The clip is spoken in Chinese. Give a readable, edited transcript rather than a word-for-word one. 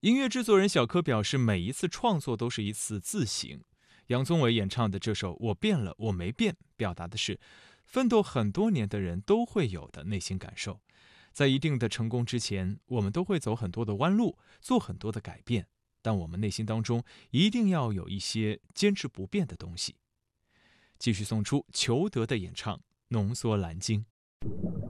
音乐制作人小柯表示，每一次创作都是一次自省。杨宗纬演唱的这首《我变了，我没变》，表达的是奋斗很多年的人都会有的内心感受。在一定的成功之前，我们都会走很多的弯路，做很多的改变，但我们内心当中一定要有一些坚持不变的东西。继续送出裘德的演唱《浓缩蓝鲸》。